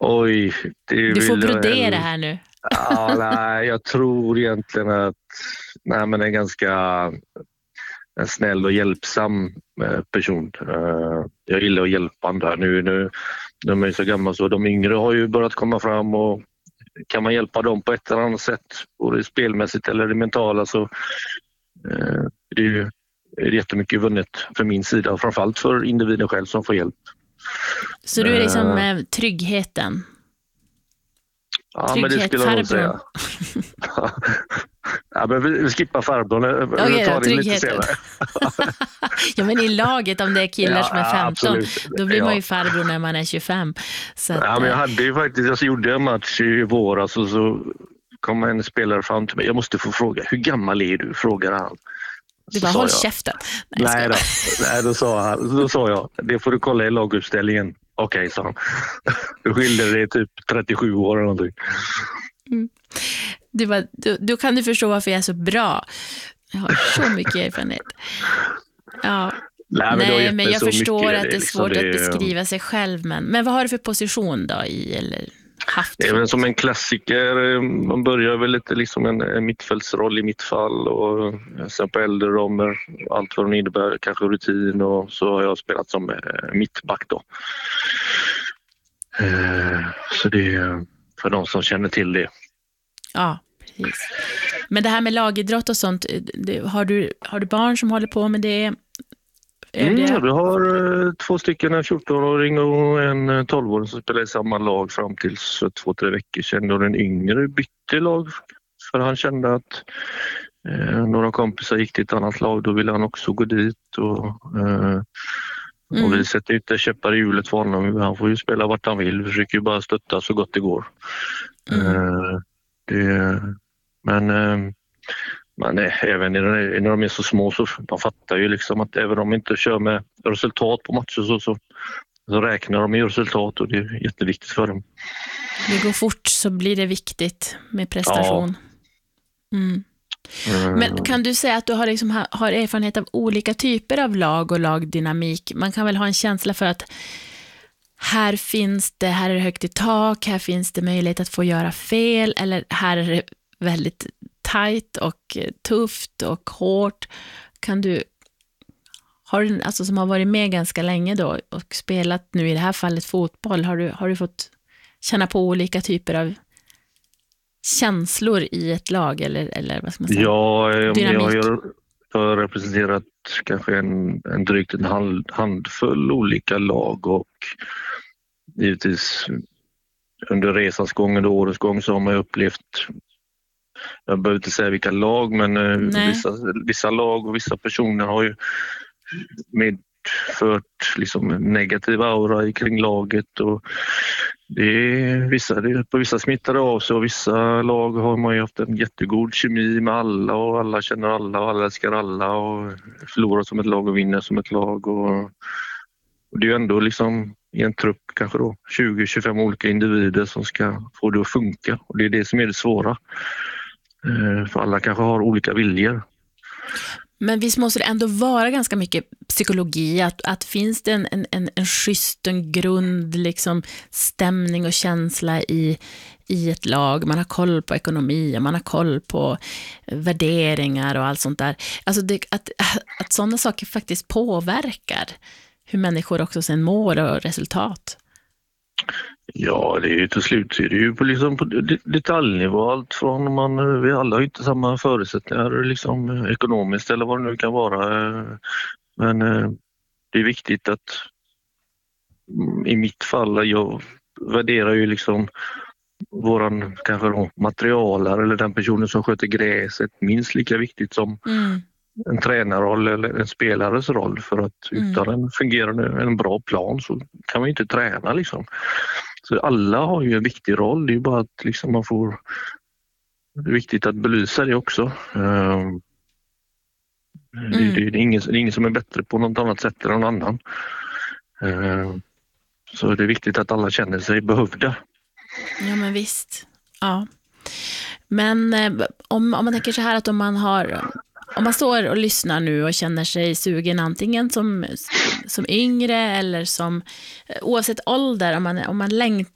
Oj, det Du får vill jag brodera väl. här nu. Ja, nej, jag tror egentligen att nej, men en ganska en snäll och hjälpsam person. Jag gillar att hjälpa andra. Nu de är så gamla så de yngre har ju börjat komma fram och kan man hjälpa dem på ett eller annat sätt, både spelmässigt eller det mentala så det är ju är det jättemycket vunnet för min sida och framförallt för individen själv som får hjälp. Så du är liksom tryggheten. Ja, men det Trygghet, skulle jag nog farbrorn. säga. Ja, men vi skippar farbrorn. Okej, Ta det lite tryggheten. senare. Ja, men i laget om det är killar Ja, som är 15, absolut. då blir man ju Ja. farbror när man är 25. Så att, Ja, men jag hade ju faktiskt, jag gjorde en match i våras och så kom en spelare fram till mig. Jag måste få fråga, hur gammal är du? Frågar han. du Så bara, sa håll jag, käften. Nej, jag Nej skojar. då sa jag, det får du kolla i laguppställningen. Okej, sa han. Du skiljer dig typ 37 år eller någonting. Du bara, då kan du förstå varför jag är så bra. Jag har så mycket erfarenhet. Ja. Nej, men jag förstår att det är svårt att beskriva sig själv. Men vad har du för position då i, eller haft? Det är väl som en klassiker. Man börjar väl lite liksom en mittfältsroll i mitt fall och sen på äldre roller, allt vad det innebär, kanske rutin och så har jag spelat som mittback då. Så det är för de som känner till det. Ja, precis. Men det här med lagidrott och sånt, har du barn som håller på med det? Vi har 2 stycken, en 14-åring och en 12-åring som spelar i samma lag fram till 2-3 veckor sedan. Och den yngre bytte lag för han kände att några kompisar gick till ett annat lag, då ville han också gå dit. Och vi sätter inte käppar i hjulet för honom. Han får ju spela vart han vill. Vi försöker ju bara stötta så gott det går. Men även när de är så små så de fattar ju liksom att även om de inte kör med resultat på matcher så räknar de med resultat och det är jätteviktigt för dem. Det går fort så blir det viktigt med prestation. Ja. Men kan du säga att du har erfarenhet av olika typer av lag och lagdynamik? Man kan väl ha en känsla för att här är det högt i tak, här finns det möjlighet att få göra fel, eller här är det väldigt tajt och tufft och hårt. Har du alltså som har varit med ganska länge då och spelat nu i det här fallet fotboll, har du fått känna på olika typer av känslor i ett lag eller vad ska man säga? Ja, dynamik? jag har representerat kanske en drygt en handfull olika lag och givetvis under resans gång, under årets gång så har man upplevt, jag behöver inte säga vilka lag, men vissa lag och vissa personer har ju medfört liksom negativ aura kring laget och på vissa smittar av sig och vissa lag har man ju haft en jättegod kemi med alla och alla känner alla och alla älskar alla och förlorar som ett lag och vinner som ett lag och det är ju ändå liksom i en trupp kanske då 20-25 olika individer som ska få det att funka och det är det som är det svåra. För alla kanske har olika viljor. Men visst måste det ändå vara ganska mycket psykologi, att finns det en schysst, en grund liksom, stämning och känsla i ett lag, man har koll på ekonomi, man har koll på värderingar och allt sånt där. Alltså att sådana saker faktiskt påverkar hur människor också sen mår och resultat. Ja, det är ju till slut så är det ju på detaljnivå allt från vi alla har inte samma förutsättningar liksom ekonomiskt eller vad det nu kan vara. Men det är viktigt att i mitt fall jag värderar ju liksom våran kanske då, materialare eller den personen som sköter gräset minst lika viktigt som en tränarroll eller en spelares roll för att utan en fungerande en bra plan så kan man inte träna liksom. Så alla har ju en viktig roll, det är ju bara att liksom det är viktigt att belysa det också. Det är ingen som är bättre på något annat sätt än någon annan. Så det är viktigt att alla känner sig behövda. Ja, men visst. Ja. Men om man tänker så här att om man står och lyssnar nu och känner sig sugen antingen som yngre eller som oavsett ålder, om man längtar